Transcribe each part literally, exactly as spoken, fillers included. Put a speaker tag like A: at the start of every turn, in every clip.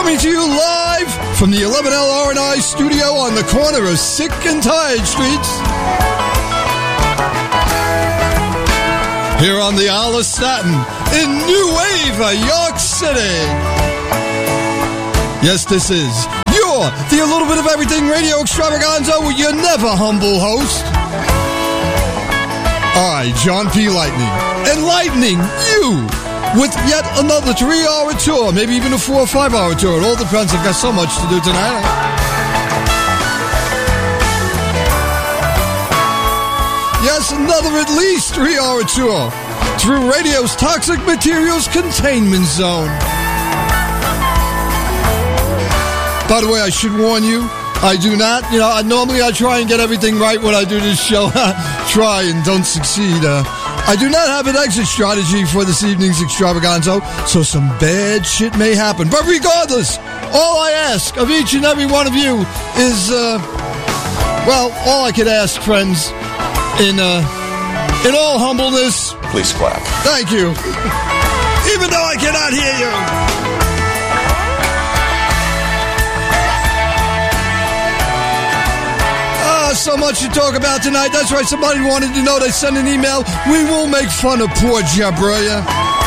A: Coming to you live from the eleven L R and I studio on the corner of Sick and Tired Streets. Here on the Isle of Staten in New Wave, York City. Yes, this is your The A Little Bit of Everything Radio Extravaganza with your never humble host. I, John P. Lightning, enlightening you with yet another three-hour tour, maybe even a four or five-hour tour. It all depends. I've got so much to do tonight. Yes, another at least three-hour tour through radio's toxic materials containment zone. By the way, I should warn you, I do not, you know, I, normally I try and get everything right when I do this show. Try and don't succeed. Uh, I do not have an exit strategy for this evening's extravaganza, so some bad shit may happen. But regardless, all I ask of each and every one of you is, uh, well, all I could ask, friends, in, uh, in all humbleness.
B: Please clap.
A: Thank you. Even though I cannot hear you. So much to talk about tonight. That's right, somebody wanted to know. They sent an email. We will make fun of poor Jabraya.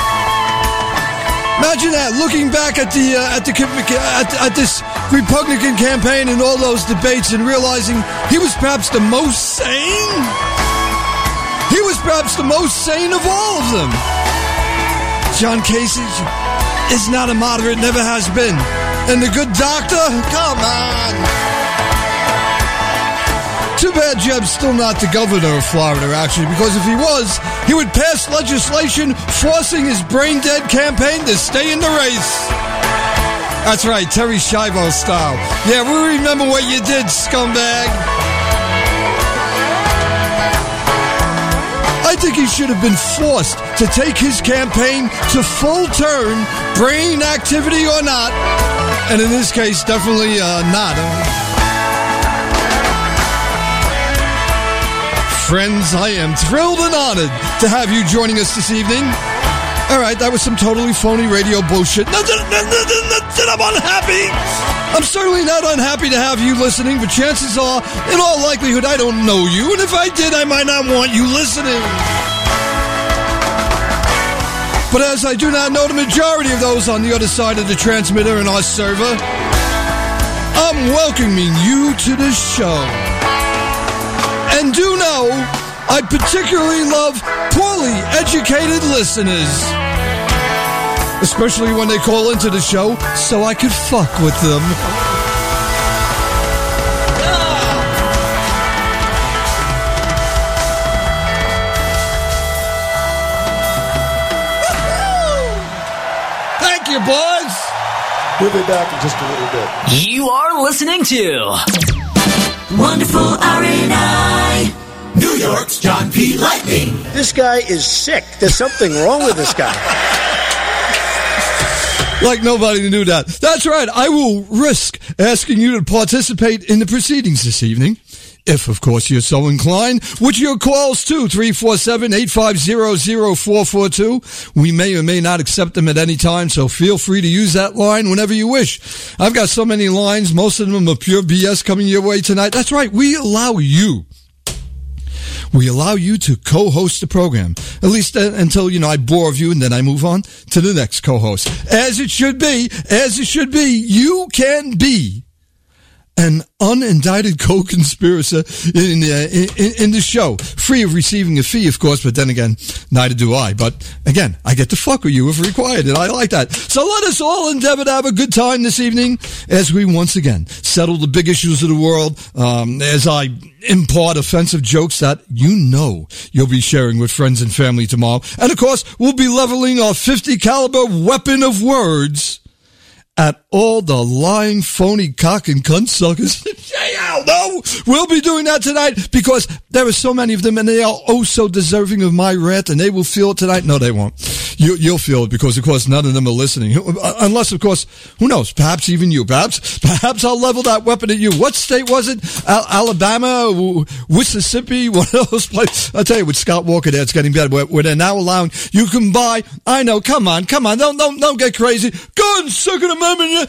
A: Imagine that, looking back at the uh, at the at, at this Republican campaign and all those debates and realizing he was perhaps the most sane. He was perhaps the most sane of all of them. John Kasich is not a moderate, never has been. And the good doctor, come on. Too bad Jeb's still not the governor of Florida, actually, because if he was, he would pass legislation forcing his brain-dead campaign to stay in the race. That's right, Terry Schiavo style. Yeah, we remember what you did, scumbag. I think he should have been forced to take his campaign to full turn, brain activity or not. And in this case, definitely uh, not. Friends, I am thrilled and honored to have you joining us this evening. All right, that was some totally phony radio bullshit. Not that, not, not, not that I'm unhappy. I'm certainly not unhappy to have you listening, but chances are, in all likelihood, I don't know you, and if I did, I might not want you listening. But as I do not know the majority of those on the other side of the transmitter in our server, I'm welcoming you to the show. And do know, I particularly love poorly educated listeners. Especially when they call into the show so I could fuck with them. Thank you, boys.
B: We'll be back in just a little bit.
C: You are listening to
D: Wonderful R and I, New York's John P. Lightning.
E: This guy is sick. There's something wrong with this guy.
A: Like nobody knew that. That's right. I will risk asking you to participate in the proceedings this evening. If, of course, you're so inclined, with your calls too, three four seven, eight five zero, zero four four two. We may or may not accept them at any time, so feel free to use that line whenever you wish. I've got so many lines, most of them are pure B S coming your way tonight. That's right, we allow you. We allow you to co-host the program, at least uh, until, you know, I bore of you and then I move on to the next co-host. As it should be, as it should be, you can be an unindicted co-conspirator in, uh, in in the show, free of receiving a fee, of course, but then again, neither do I. But again, I get to fuck with you if required, and I like that. So let us all endeavor to have a good time this evening as we once again settle the big issues of the world, um, as I impart offensive jokes that you know you'll be sharing with friends and family tomorrow. And of course, we'll be leveling our fifty caliber weapon of words at all the lying, phony cock and cunt suckers. Hell no! We'll be doing that tonight because there are so many of them and they are oh so deserving of my rant, and they will feel it tonight. No, they won't. You, you'll feel it because, of course, none of them are listening. Unless, of course, who knows? Perhaps even you. Perhaps, perhaps I'll level that weapon at you. What state was it? Al- Alabama? Mississippi? One of those places. I'll tell you, with Scott Walker there, it's getting better. Where, where they're now allowing, you can buy, I know, come on, come on, don't, don't, don't get crazy. Gun, Second Amendment.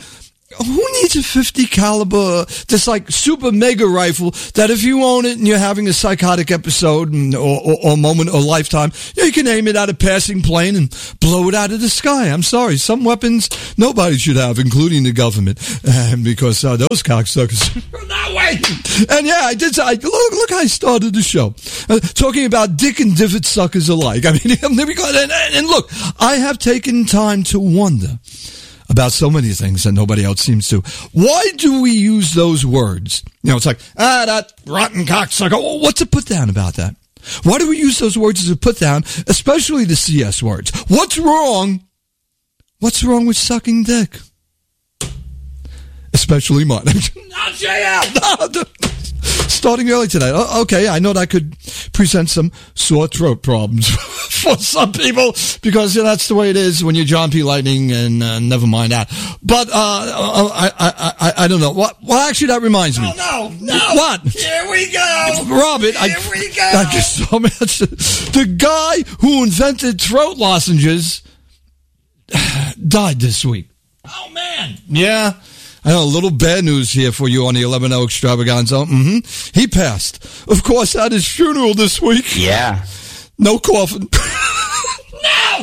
A: who needs a fifty caliber, this like super mega rifle that if you own it and you're having a psychotic episode and, or, or, or moment or lifetime, you, know, you can aim it at a passing plane and blow it out of the sky. I'm sorry. Some weapons nobody should have, including the government, uh, because uh, those cocksuckers are not waiting. And yeah, I did. I, look, look, I started the show uh, talking about dick and divot suckers alike. I mean, there we go. And, and look, I have taken time to wonder about so many things that nobody else seems to. Why do we use those words? You know, it's like, ah, that rotten cocksucker. What's a put down about that? Why do we use those words as a put down, especially the C S words? What's wrong? What's wrong with sucking dick? Especially mine. Not J L. No. Starting early today. Oh, okay, I know that could present some sore throat problems for some people because you know, that's the way it is when you're John P. Lightning, and uh, never mind that. But uh, I, I, I, I don't know. What? Well, actually, that reminds me.
F: No, no, no.
A: What?
F: Here we go.
A: Robert,
F: Here
A: I,
F: we go.
A: I guess so much. The guy who invented throat lozenges died this week.
F: Oh, man.
A: Yeah. I know, a little bad news here for you on the eleven oh Extravaganza. Mm-hmm. He passed, of course, at his funeral this week.
G: Yeah.
A: No coffin.
F: No!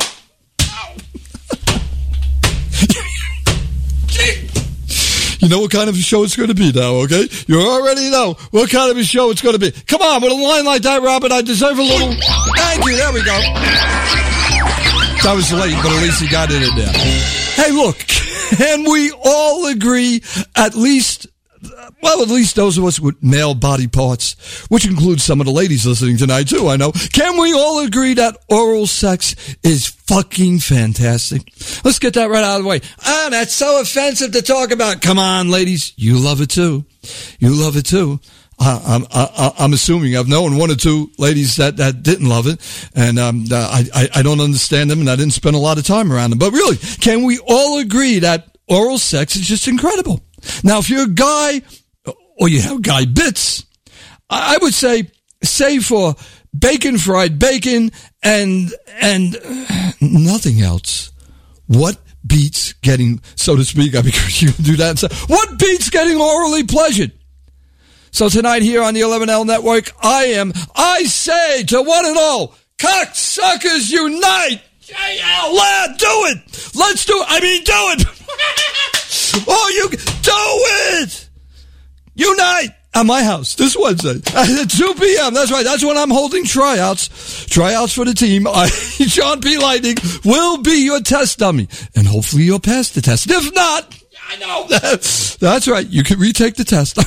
A: You know what kind of a show it's going to be now, okay? You already know what kind of a show it's going to be. Come on, with a line like that, Robert, I deserve a little... Thank you, there we go. That was late, but at least he got it in there. Hey, look, can we all agree, at least, well, at least those of us with male body parts, which includes some of the ladies listening tonight, too, I know. Can we all agree that oral sex is fucking fantastic? Let's get that right out of the way. Ah, that's so offensive to talk about. Come on, ladies. You love it, too. You love it, too. Uh, I'm, I, I'm assuming I've known one or two ladies that, that didn't love it, and um, I, I, I don't understand them, and I didn't spend a lot of time around them. But really, can we all agree that oral sex is just incredible? Now, if you're a guy, or you have guy bits, I, I would say, save for bacon, fried bacon, and and nothing else. What beats getting, so to speak, I mean, you do that and say, what beats getting orally pleasured? So tonight here on the eleven L Network, I am, I say to one and all, cocksuckers unite! J L, lad, do it! Let's do it! I mean, do it! Oh, you, do it! Unite! At my house, this Wednesday, at two p.m. That's right, that's when I'm holding tryouts. Tryouts for the team. I, John P. Lightning will be your test dummy. And hopefully you'll pass the test. If not, I know. That's right, you can retake the test.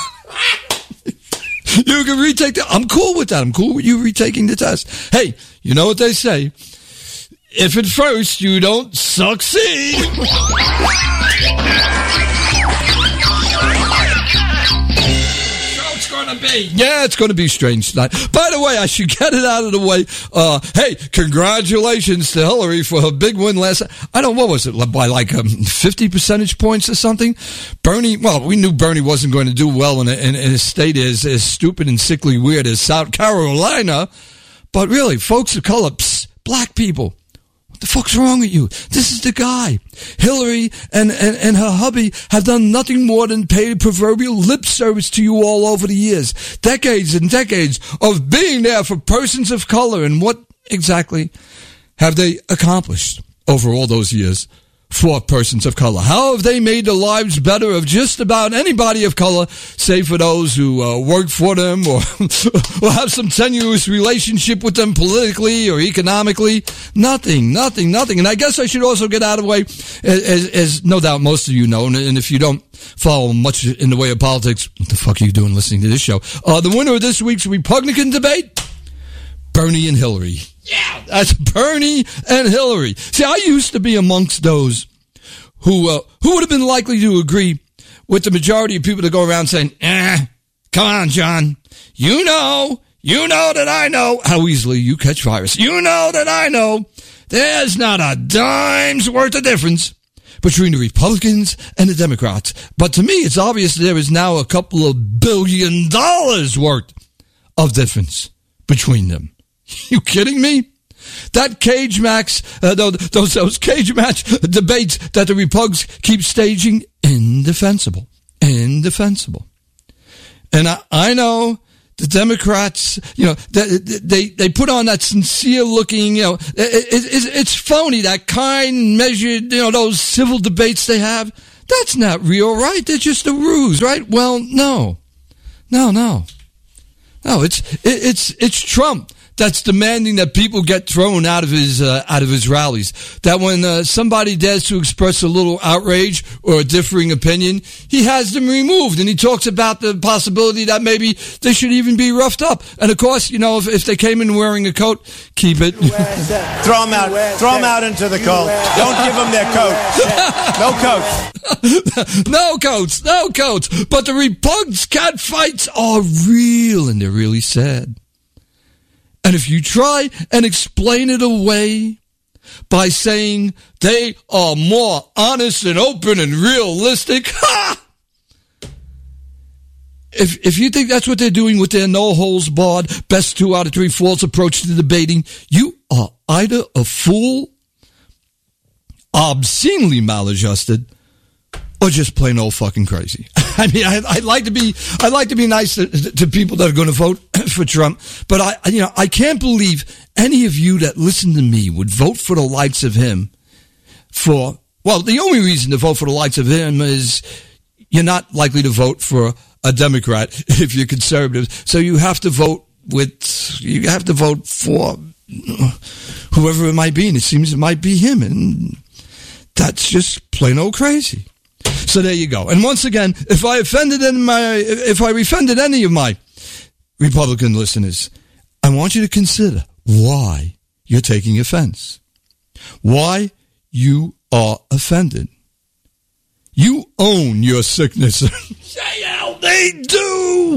A: You can retake the... I'm cool with that. I'm cool with you retaking the test. Hey, you know what they say? If at first you don't succeed...
F: It's going to be.
A: Yeah, it's going to be strange tonight. By the way, I should get it out of the way. Uh, hey, congratulations to Hillary for her big win last night. I don't know, what was it, by like um, fifty percentage points or something? Bernie, well, we knew Bernie wasn't going to do well in a, in, in a state as, as stupid and sickly weird as South Carolina. But really, folks of color, psst, black people, what the fuck's wrong with you? This is the guy. Hillary and, and, and her hubby have done nothing more than pay proverbial lip service to you all over the years. Decades and decades of being there for persons of color. And what exactly have they accomplished over all those years for persons of color? How have they made the lives better of just about anybody of color, save for those who uh, work for them or, or have some tenuous relationship with them politically or economically? Nothing, nothing, nothing. And I guess I should also get out of the way, as, as no doubt most of you know, and, and if you don't follow much in the way of politics, what the fuck are you doing listening to this show? Uh, the winner of this week's Republican debate, Bernie and Hillary. Yeah, that's Bernie and Hillary. See, I used to be amongst those who uh, who would have been likely to agree with the majority of people that go around saying, eh, come on, John. You know, you know that I know how easily you catch virus. You know that I know there's not a dime's worth of difference between the Republicans and the Democrats. But to me, it's obvious there is now a couple of billion dollars worth of difference between them. You kidding me? That cage match, uh, those, those cage match debates that the Repugs keep staging, indefensible. Indefensible. And I, I know the Democrats, you know, they, they, they put on that sincere looking, you know, it, it, it's phony, that kind, measured, you know, those civil debates they have. That's not real, right? They're just a ruse, right? Well, no. No, no. No, it's, it, it's, it's Trump that's demanding that people get thrown out of his uh, out of his rallies. That when uh, somebody dares to express a little outrage or a differing opinion, he has them removed, and he talks about the possibility that maybe they should even be roughed up. And of course, you know, if, if they came in wearing a coat, keep it.
G: Throw them out. Throw them out into the cold. Don't give them their coat. No coats.
A: No coats. No coats. But the repugnant cat fights are real, and they're really sad. And if you try and explain it away by saying they are more honest and open and realistic, ha! If if you think that's what they're doing with their no-holds-barred, best two out of three false approach to debating, you are either a fool, obscenely maladjusted, or just plain old fucking crazy. I mean, I, I'd like to be, I'd like to be nice to, to people that are going to vote for Trump, but I, you know, I can't believe any of you that listen to me would vote for the likes of him for, well, the only reason to vote for the likes of him is you're not likely to vote for a Democrat if you're conservative. So you have to vote with, you have to vote for whoever it might be, and it seems it might be him, and that's just plain old crazy. So there you go. And once again, if I offended any of my, if I offended any of my Republican listeners, I want you to consider why you're taking offense, why you are offended. You own your sickness. Yeah, they do.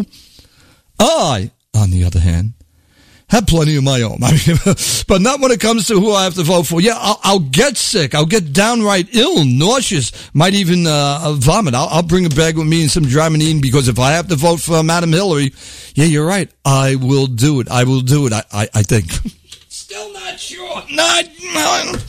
A: I, on the other hand, have plenty of my own. I mean, but not when it comes to who I have to vote for. Yeah, I'll, I'll get sick. I'll get downright ill, nauseous, might even uh, vomit. I'll, I'll bring a bag with me and some Dramamine, because if I have to vote for Madam Hillary, yeah, you're right. I will do it. I will do it. I, I, I think.
F: Still not sure.
A: Not. I,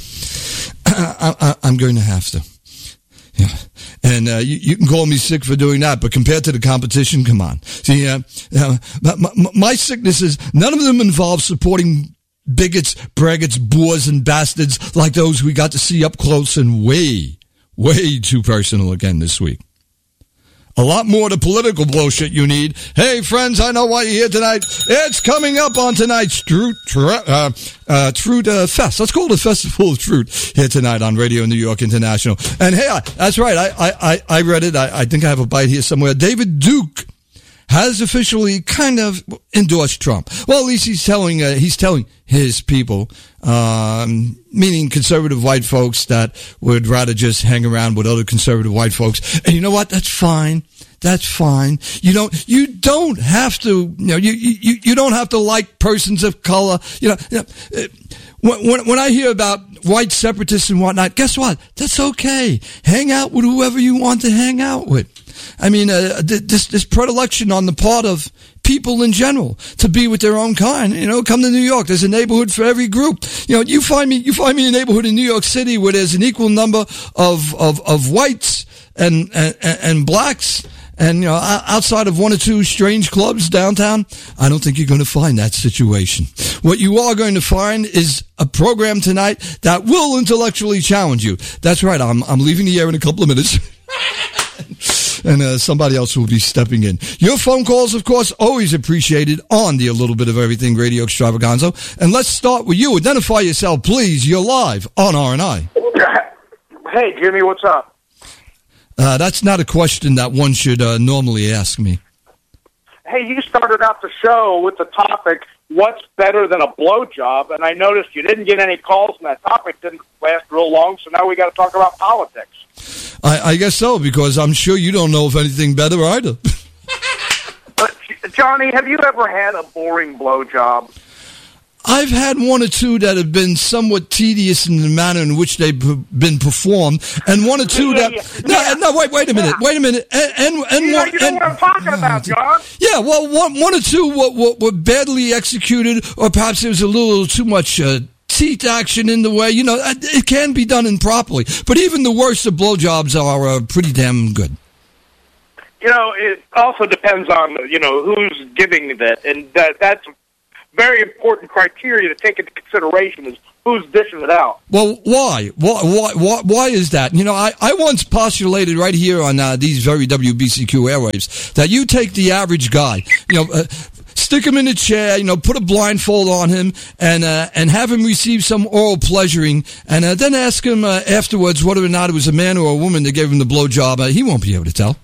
A: I, I'm going to have to. Yeah. And uh, you, you can call me sick for doing that, but compared to the competition, come on. See, uh, uh, my, my sicknesses, none of them involve supporting bigots, braggarts, boors, and bastards like those we got to see up close and way, way too personal again this week. A lot more of the political bullshit you need. Hey, friends, I know why you're here tonight. It's coming up on tonight's Truth, uh, uh, Truth uh, Fest. Let's call it a Festival of Truth here tonight on Radio New York International. And hey, I, that's right. I, I, I read it. I, I think I have a bite here somewhere. David Duke has officially kind of endorsed Trump. Well, at least he's telling, uh, he's telling his people, um, meaning conservative white folks that would rather just hang around with other conservative white folks. And you know what? That's fine. That's fine. You don't, you don't have to, you know, you, you, you don't have to like persons of color. You know, you know when, when I hear about white separatists and whatnot, guess what? That's okay. Hang out with whoever you want to hang out with. I mean, uh, this, this predilection on the part of people in general to be with their own kind, you know, come to New York. There's a neighborhood for every group. You know, you find me, you find me a neighborhood in New York City where there's an equal number of, of, of whites and, and, and blacks. And, you know, outside of one or two strange clubs downtown, I don't think you're going to find that situation. What you are going to find is a program tonight that will intellectually challenge you. That's right. I'm, I'm leaving the air in a couple of minutes. And uh, somebody else will be stepping in. Your phone calls, of course, always appreciated on the A Little Bit of Everything Radio Extravaganza. And let's start with you. Identify yourself, please. You're live on R and I.
H: Hey, Jimmy, what's up?
A: Uh, that's not a question that one should uh, normally ask me.
H: Hey, you started out the show with the topic, what's better than a blowjob? And I noticed you didn't get any calls, and that topic didn't last real long, so now we got to talk about politics.
A: I, I guess so, because I'm sure you don't know of anything better either.
H: But, Johnny, have you ever had a boring blowjob?
A: I've had one or two that have been somewhat tedious in the manner in which they've been performed, and one or two
H: yeah,
A: that
H: yeah,
A: no,
H: yeah.
A: no, wait, wait a minute,
H: Yeah.
A: wait a minute, and and, and
H: You know,
A: one,
H: you know
A: and,
H: what I'm talking about, John.
A: Yeah, well, one one or two were, were, were badly executed, or perhaps there was a little too much uh, teeth action in the way. You know, it can be done improperly. But even the worst of blowjobs are uh, pretty damn good.
H: You know, it also depends on, you know, who's giving that. And that, that's a very important criteria to take into consideration is who's dishing it out.
A: Well, why? Why, why, why, why is that? You know, I, I once postulated right here on uh, these very W B C Q airwaves that you take the average guy, you know, uh, stick him in a chair, you know, put a blindfold on him, and uh, and have him receive some oral pleasuring, and uh, then ask him uh, afterwards whether or not it was a man or a woman that gave him the blowjob. Uh, he won't be able to tell.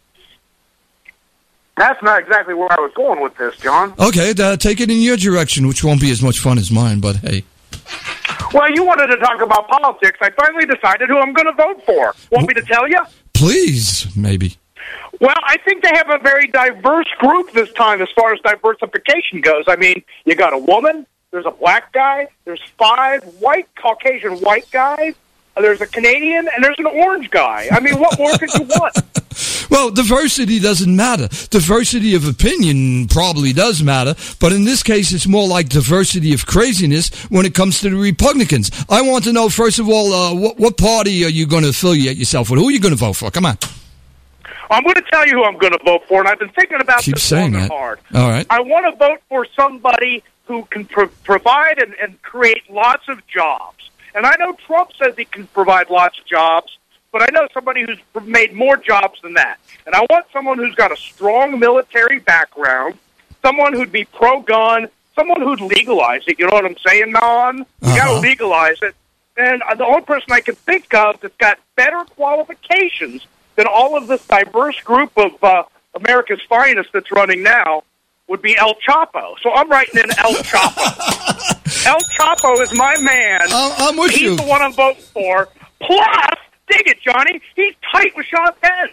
H: That's not exactly where I was going with this, John.
A: Okay, uh, take it in your direction, which won't be as much fun as mine, but hey.
H: Well, you wanted to talk about politics. I finally decided who I'm going to vote for. Want me to tell you?
A: Please, maybe.
H: Well, I think they have a very diverse group this time as far as diversification goes. I mean, you got a woman, there's a black guy, there's five white, Caucasian white guys, there's a Canadian, and there's an orange guy. I mean, what more could you want?
A: Well, diversity doesn't matter. Diversity of opinion probably does matter, but in this case, it's more like diversity of craziness when it comes to the Republicans. I want to know, first of all, uh, what, what party are you going to affiliate yourself with? Who are you going to vote for? Come on.
H: I'm going to tell you who I'm going to vote for, and I've been thinking about
A: Keep
H: this
A: saying
H: long and
A: that.
H: hard.
A: All right.
H: I want to vote for somebody who can pro- provide and, and create lots of jobs. And I know Trump says he can provide lots of jobs, but I know somebody who's made more jobs than that. And I want someone who's got a strong military background, someone who'd be pro-gun, someone who'd legalize it. You know what I'm saying, Mon? You uh-huh. got to legalize it. And the only person I can think of that's got better qualifications than all of this diverse group of uh, America's finest that's running now would be El Chapo. So I'm writing in El Chapo. El Chapo is my man.
A: I'm, I'm with
H: He's
A: you.
H: He's the one I'm voting for. Plus, dig it, Johnny, he's tight with Sean Penn.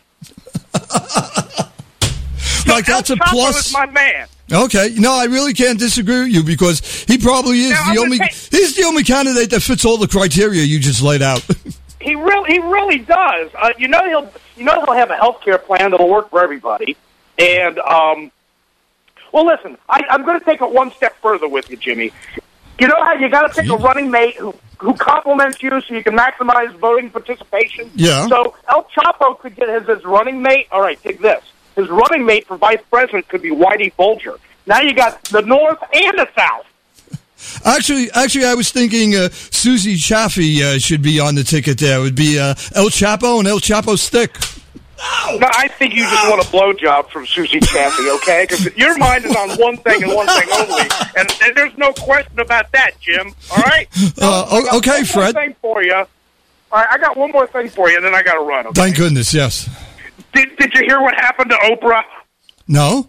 H: So
A: like that's
H: El
A: a
H: Chapo
A: plus.
H: Is my man.
A: Okay, no, I really can't disagree with you because he probably is
H: now,
A: the
H: I'm
A: only.
H: take-
A: He's the only candidate that fits all the criteria you just laid out.
H: He really, he really does. Uh, you know, he'll, you know, he'll have a health care plan that'll work for everybody. And, um, well, listen, I, I'm going to take it one step further with you, Jimmy. You know how you got to pick a running mate who who compliments you so you can maximize voting participation?
A: Yeah.
H: So El Chapo could get his, his running mate. All right, take this. His running mate for vice president could be Whitey Bulger. Now you got the North and the South.
A: Actually, actually, I was thinking uh, Susie Chaffee uh, should be on the ticket there. It would be uh, El Chapo and El Chapo Stick.
H: No, I think you just want a blowjob from Susie Chaffee, okay? Because your mind is on one thing and one thing only, and, and there's no question about that, Jim. All right?
A: Uh, okay,
H: one
A: Fred.
H: More thing for you. All right, I got one more thing for you, and then I got to run. Okay?
A: Thank goodness, yes.
H: Did Did you hear what happened to Oprah?
A: No.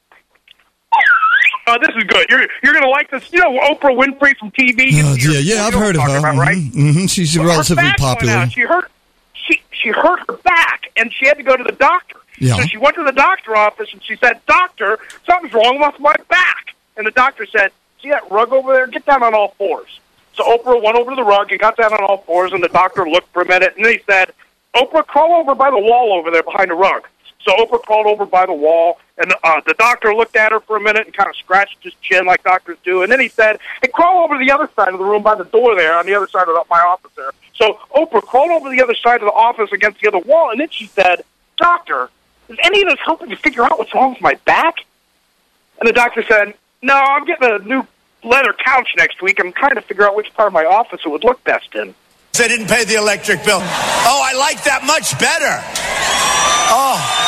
H: Oh, this is good. You're You're gonna like this. You know Oprah Winfrey from T V.
A: Oh,
H: You're,
A: yeah, yeah, I've
H: you know
A: heard of her.
H: About, right?
A: Mm-hmm. Mm-hmm. She's
H: well,
A: relatively
H: her back
A: popular.
H: went out. She hurt. She she hurt her back, and she had to go to the doctor.
A: Yeah.
H: So she went to the doctor office, and she said, "Doctor, something's wrong with my back." And the doctor said, "See that rug over there? Get down on all fours." So Oprah went over to the rug and got down on all fours, and the doctor looked for a minute, and then he said, "Oprah, crawl over by the wall over there behind the rug." So Oprah crawled over by the wall, and uh, the doctor looked at her for a minute and kind of scratched his chin like doctors do. And then he said, "Hey, crawl over to the other side of the room by the door there, on the other side of the, my office there." So Oprah crawled over to the other side of the office against the other wall, and then she said, "Doctor, is any of this helping you figure out what's wrong with my back?" And the doctor said, "No, I'm getting a new leather couch next week. I'm trying to figure out which part of my office it would look best in."
G: They didn't pay the electric bill. Oh, I like that much better. Oh.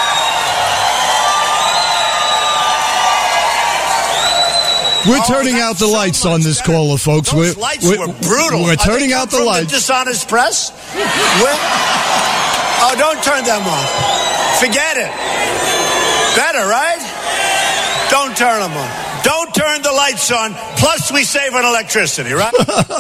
A: We're turning oh, out the so lights on this better. caller, folks.
G: Those
A: we're,
G: lights
A: we're,
G: were brutal.
A: We're turning out the lights.
G: The dishonest press? Oh, don't turn them on. Forget it. Better, right? Don't turn them on. Don't turn the lights on. Plus, we save on electricity, right?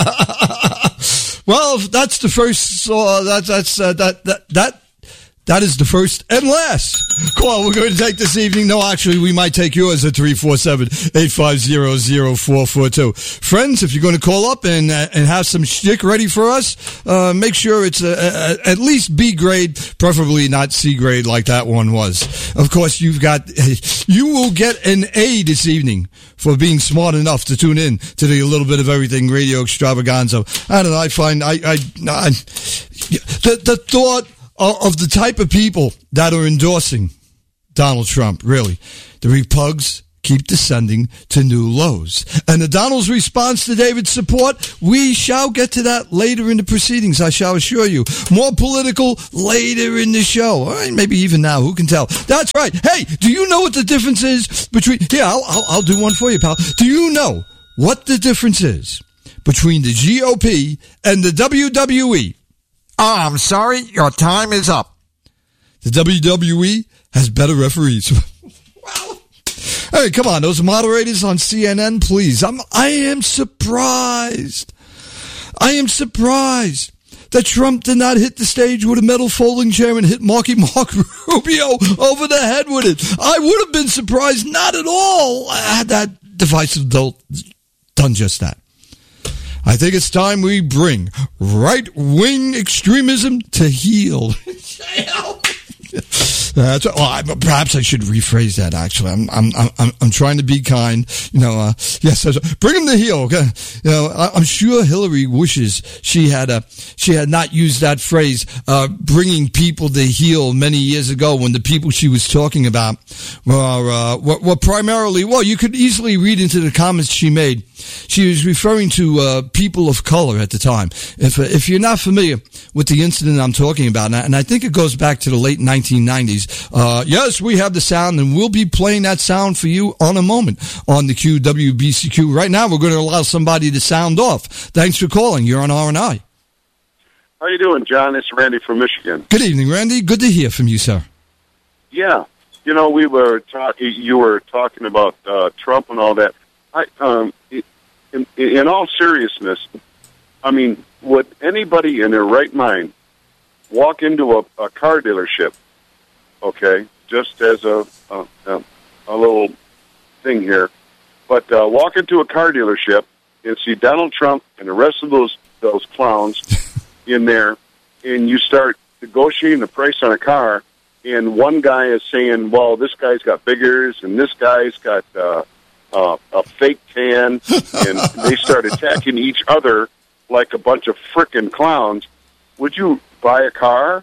A: Well, that's the first. Uh, that, that's uh, that that that. That is the first and last call we're going to take this evening. No, actually, we might take yours at three four seven, eight five zero, zero four four two. Friends, if you're going to call up and uh, and have some shtick ready for us, uh, make sure it's uh, uh, at least B grade, preferably not C grade like that one was. Of course, you've got, you will get an A this evening for being smart enough to tune in to the A Little Bit of Everything Radio Extravaganza. I don't know, I find, I, I, I the, the thought of the type of people that are endorsing Donald Trump, really, the repugs keep descending to new lows. And the Donald's response to David's support, we shall get to that later in the proceedings, I shall assure you. More political later in the show. All right, maybe even now, who can tell? That's right. Hey, do you know what the difference is between... Here, I'll, I'll, I'll do one for you, pal. Do you know what the difference is between the G O P and the W W E?
I: Oh, I'm sorry, your time is up.
A: The W W E has better referees. Wow. Hey, come on, those moderators on C N N, please. I'm, I am surprised. I am surprised that Trump did not hit the stage with a metal folding chair and hit Marky Mark Rubio over the head with it. I would have been surprised, not at all, had that divisive adult done just that. I think it's time we bring right-wing extremism to heel. That's well, I, perhaps I should rephrase that. Actually, I'm I'm I'm I'm trying to be kind. You know, uh, yes, bring him to heel. Okay? You know, I, I'm sure Hillary wishes she had a she had not used that phrase, uh, bringing people to heel, many years ago when the people she was talking about were uh, were, were primarily. Well, you could easily read into the comments she made. She was referring to uh, people of color at the time. If uh, if you're not familiar with the incident I'm talking about, and I think it goes back to the late nineteen nineties. Uh, yes, we have the sound, and we'll be playing that sound for you on a moment on the Q W B C Q. Right now, we're going to allow somebody to sound off. Thanks for calling. You're on R and I.
J: How you doing, John? It's Randy from Michigan.
A: Good evening, Randy. Good to hear from you, sir.
J: Yeah. You know, we were talking, you were talking about uh, Trump and all that. I, um, in, in all seriousness, I mean, would anybody in their right mind walk into a, a car dealership, okay, just as a, a, a little thing here, but uh, walk into a car dealership and see Donald Trump and the rest of those those clowns in there, and you start negotiating the price on a car, and one guy is saying, well, this guy's got biggers, and this guy's got uh, uh, a fake tan, and they start attacking each other like a bunch of frickin' clowns. Would you buy a car?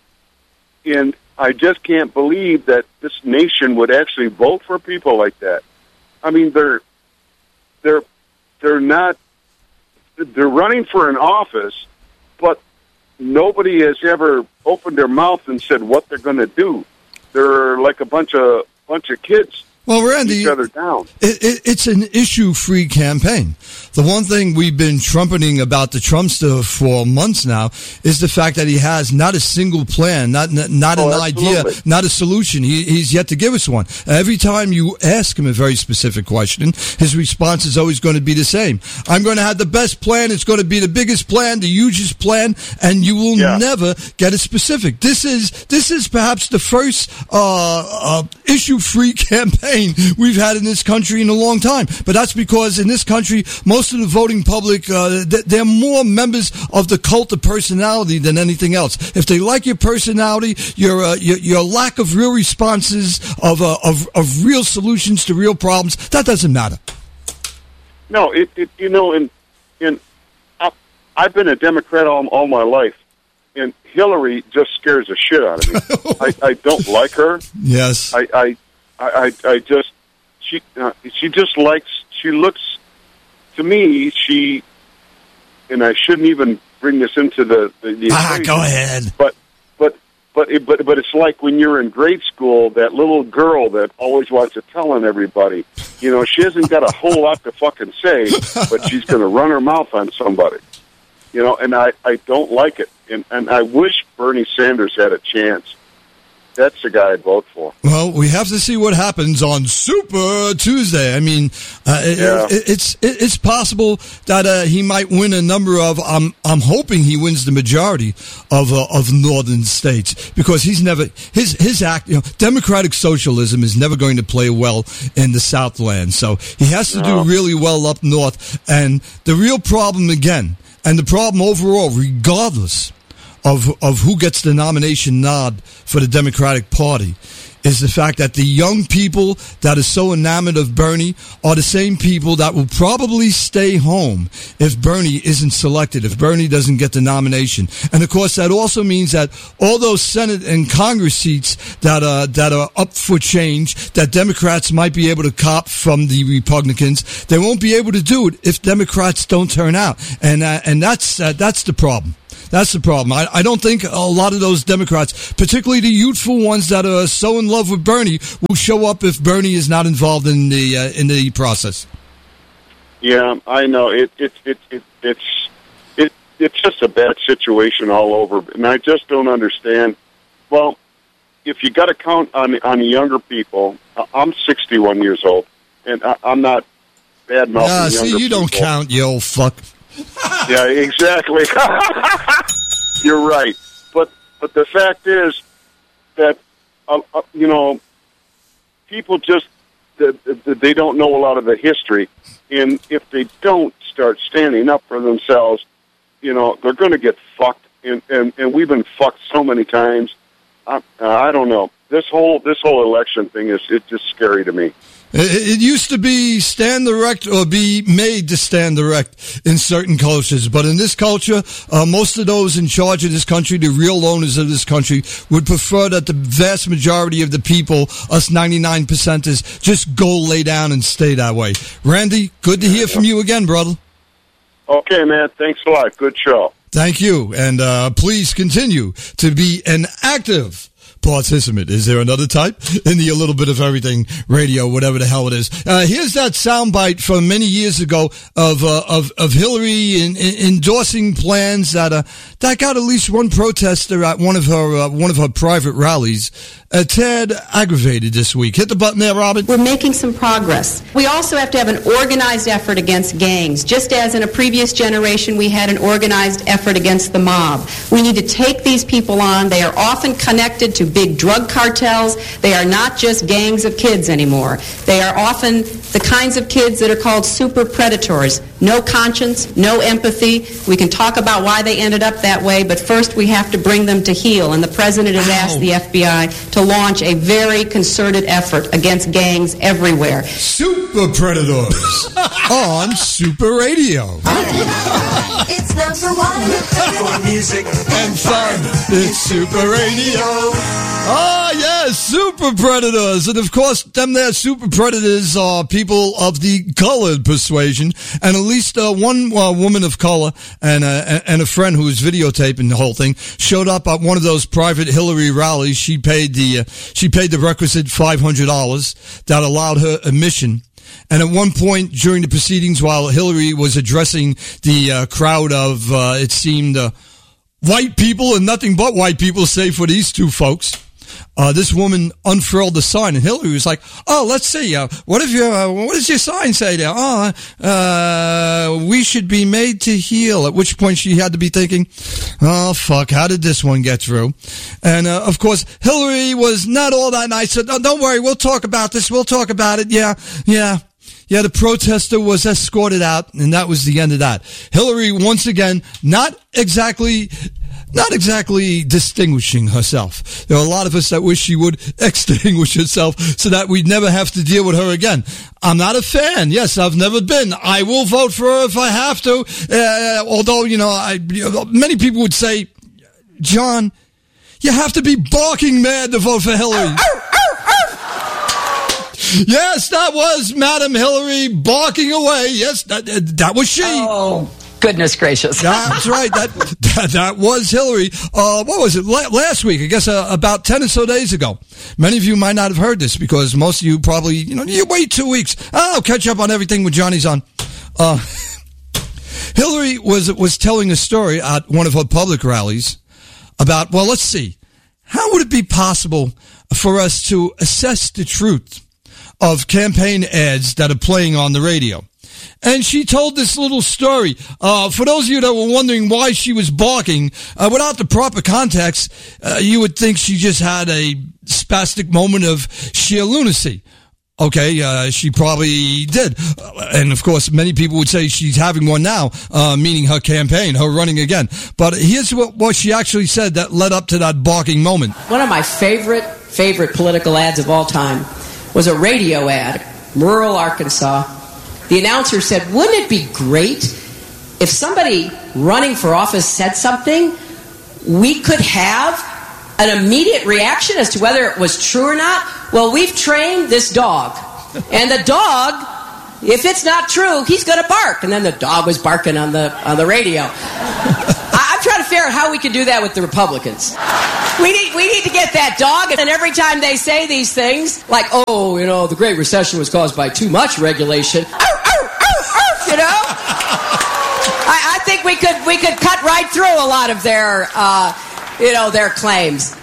J: And I just can't believe that this nation would actually vote for people like that. I mean, they're they're they're not they're running for an office, but nobody has ever opened their mouth and said what they're going to do. They're like a bunch of bunch of kids.
A: Well, Randy,
J: each other down.
A: It, it, it's an issue-free campaign. The one thing we've been trumpeting about the Trumpster for months now is the fact that he has not a single plan, not not
J: oh,
A: an
J: absolutely.
A: idea, not a solution. He, he's yet to give us one. Every time you ask him a very specific question, his response is always going to be the same. I'm going to have the best plan. It's going to be the biggest plan, the hugest plan, and you will
J: yeah.
A: never get a specific. This is this is perhaps the first uh, uh, issue-free campaign we've had in this country in a long time. But that's because in this country, most of the voting public, uh, they're more members of the cult of personality than anything else. If they like your personality, your uh, your, your lack of real responses, of, uh, of of real solutions to real problems, that doesn't matter.
J: No, it, it you know, and and I've been a Democrat all, all my life, and Hillary just scares the shit out of me. I, I don't like her.
A: Yes.
J: I. I I, I, I just she uh, she just likes she looks to me she and I shouldn't even bring this into the the, the
A: ah go ahead
J: but but but it, but but it's like when you're in grade school, that little girl that always wants to tell on everybody, you know, she hasn't got a whole lot to fucking say, but she's going to run her mouth on somebody, you know, and I I don't like it, and and I wish Bernie Sanders had a chance. That's the guy I'd vote for.
A: Well, we have to see what happens on Super Tuesday. I mean, uh,
J: yeah.
A: it, it's it, it's possible that uh, he might win a number of. I'm I'm hoping he wins the majority of uh, of northern states, because he's never his his act. You know, democratic socialism is never going to play well in the Southland. So he has to no. do really well up north. And the real problem again, and the problem overall, regardless of of who gets the nomination nod for the Democratic Party is the fact that the young people that are so enamored of Bernie are the same people that will probably stay home if Bernie isn't selected, if Bernie doesn't get the nomination. And of course, that also means that all those Senate and Congress seats that are, that are up for change, that Democrats might be able to cop from the Republicans, they won't be able to do it if Democrats don't turn out. And, uh, and that's, uh, that's the problem. That's the problem. I, I don't think a lot of those Democrats, particularly the youthful ones that are so in love with Bernie, will show up if Bernie is not involved in the uh, in the process.
J: Yeah, I know. It it it, it it's it it's just a bad situation all over, and I just don't understand. Well, if you got to count on on the younger people, I'm sixty-one years old, and I, I'm not bad mouthing
A: yeah,
J: younger
A: see, you
J: people.
A: don't count, you old fuck.
J: Yeah, exactly. You're right, but but the fact is that uh, uh, you know, people just uh, they don't know a lot of the history, and if they don't start standing up for themselves, you know, they're going to get fucked, and, and and we've been fucked so many times. I, uh, I don't know. This whole this whole election thing is it's just scary to me.
A: It used to be stand erect or be made to stand erect in certain cultures. But in this culture, uh, most of those in charge of this country, the real owners of this country, would prefer that the vast majority of the people, us ninety-nine percenters, just go lay down and stay that way. Randy, good to hear from you again, brother.
J: Okay, man. Thanks a lot. Good show.
A: Thank you. And uh, please continue to be an active participant. Is there another type? In the A Little Bit of Everything radio, whatever the hell it is. Uh, here's that soundbite from many years ago of uh, of, of Hillary in, in endorsing plans that uh, that got at least one protester at one of her uh, one of her private rallies a tad aggravated this week. Hit the button there, Robin.
K: We're making some progress. We also have to have an organized effort against gangs, just as in a previous generation we had an organized effort against the mob. We need to take these people on. They are often connected to big drug cartels. They are not just gangs of kids anymore. They are often the kinds of kids that are called super predators. No conscience, no empathy. We can talk about why they ended up that way, but first we have to bring them to heel. And the president has asked the F B I to launch a very concerted effort against gangs everywhere.
A: Super Predators on Super Radio.
D: It's number one for music
A: and fun. It's Super Radio. Ah, yes, Super Predators. And of course, them there Super Predators are people of the colored persuasion. And at least uh, one uh, woman of color and, uh, and a friend who was videotaping the whole thing showed up at one of those private Hillary rallies. She paid the, uh, she paid the requisite five hundred dollars that allowed her admission. And at one point during the proceedings, while Hillary was addressing the uh, crowd of, uh, it seemed, uh, white people and nothing but white people, save for these two folks, Uh, this woman unfurled the sign, and Hillary was like, "Oh, let's see. Uh, what if your uh, what does your sign say there? Oh, uh, we should be made to heal." At which point she had to be thinking, "Oh fuck, how did this one get through?" And uh, of course, Hillary was not all that nice. Said, "Oh, don't worry, we'll talk about this. We'll talk about it. Yeah, yeah." Yeah, the protester was escorted out, and that was the end of that. Hillary, once again, not exactly, not exactly distinguishing herself. There are a lot of us that wish she would extinguish herself so that we'd never have to deal with her again. I'm not a fan. Yes, I've never been. I will vote for her if I have to. Uh, although, you know, I, you know, many people would say, John, you have to be barking mad to vote for Hillary. Yes, that was Madam Hillary barking away. Yes, that that was she.
L: Oh, goodness gracious.
A: That's right. That that, that was Hillary. Uh, what was it? La- last week, I guess uh, about ten or so days ago. Many of you might not have heard this because most of you probably, you know, you wait two weeks. I'll catch up on everything with Johnny's on. Uh, Hillary was was telling a story at one of her public rallies about, well, let's see. How would it be possible for us to assess the truth of campaign ads that are playing on the radio? And she told this little story. Uh, for those of you that were wondering why she was barking, uh, without the proper context, uh, you would think she just had a spastic moment of sheer lunacy. Okay, uh, she probably did. Uh, and of course, many people would say she's having one now, uh, meaning her campaign, her running again. But here's what, what she actually said that led up to that barking moment.
M: One of my favorite, favorite political ads of all time was a radio ad, rural Arkansas. The announcer said, wouldn't it be great if somebody running for office said something, we could have an immediate reaction as to whether it was true or not? Well, we've trained this dog. And the dog, if it's not true, he's going to bark. And then the dog was barking on the on the radio. I, I'm trying to figure out how we can do that with the Republicans. We need we need to get that dog, and every time they say these things, like, oh, you know, the Great Recession was caused by too much regulation, arr, arr, arr, arr, you know? I, I think we could we could cut right through a lot of their... Uh, You know, their claims.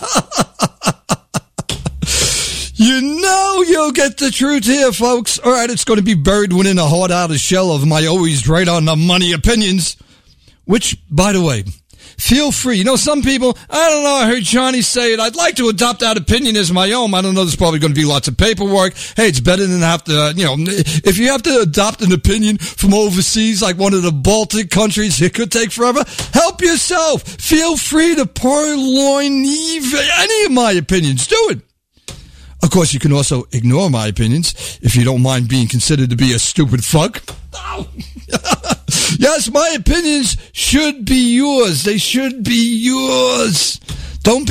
A: You know you'll get the truth here, folks. All right, it's going to be buried within a hard-outer shell of my always right on the money opinions. Which, by the way, feel free. You know, some people, I don't know, I heard Johnny say it. I'd like to adopt that opinion as my own. I don't know, there's probably going to be lots of paperwork. Hey, it's better than have to, you know, if you have to adopt an opinion from overseas, like one of the Baltic countries, it could take forever. Help yourself. Feel free to purloin any of my opinions. Do it. Of course, you can also ignore my opinions if you don't mind being considered to be a stupid fuck. Yes, my opinions should be yours. They should be yours. Don't be